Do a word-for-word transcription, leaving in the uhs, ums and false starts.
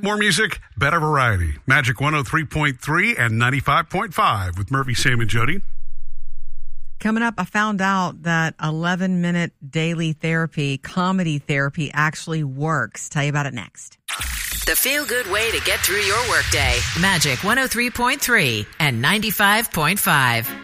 More music, better variety. Magic one oh three point three and ninety-five point five with Murphy, Sam, and Jody. Coming up, I found out that eleven-minute daily therapy, comedy therapy, actually works. Tell you about it next. The feel-good way to get through your workday. Magic one oh three point three and ninety-five point five.